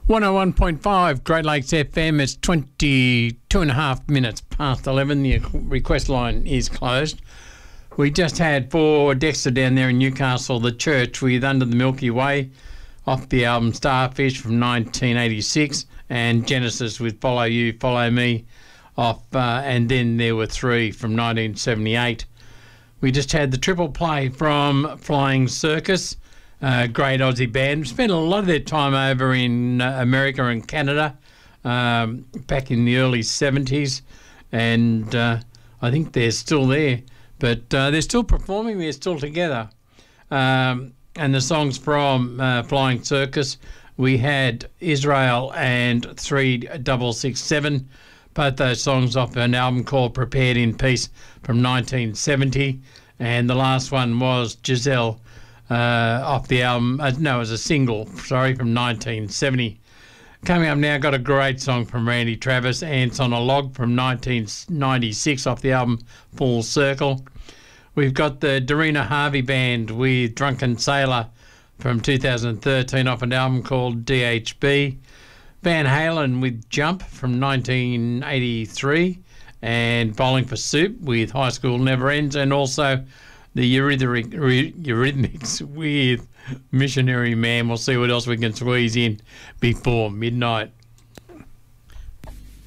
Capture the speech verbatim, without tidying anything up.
one oh one point five Great Lakes F M. It's twenty-two and a half minutes past eleven. The request line is closed. We just had for Dexter down there in Newcastle, The Church with Under the Milky Way off the album Starfish from nineteen eighty-six, and Genesis with Follow You, Follow Me off, uh, and then there were three from nineteen seventy-eight. We just had the triple play from Flying Circus, a great Aussie band. Spent a lot of their time over in uh, America and Canada um, back in the early seventies, and uh, I think they're still there. But uh, they're still performing, they're still together. Um, and the songs from uh, Flying Circus, we had Israel and three double six seven, both those songs off an album called Prepared in Peace from nineteen seventy. And the last one was Giselle uh, off the album, uh, no, it was a single, sorry, from nineteen seventy. Coming up now, got a great song from Randy Travis, Ants on a Log from nineteen ninety-six off the album Full Circle. We've got the Dorina Harvey Band with Drunken Sailor from two thousand thirteen off an album called D H B. Van Halen with Jump from nineteen eighty-three, and Bowling for Soup with High School Never Ends, and also the Eurythmics with Missionary Man. We'll see what else we can squeeze in before midnight.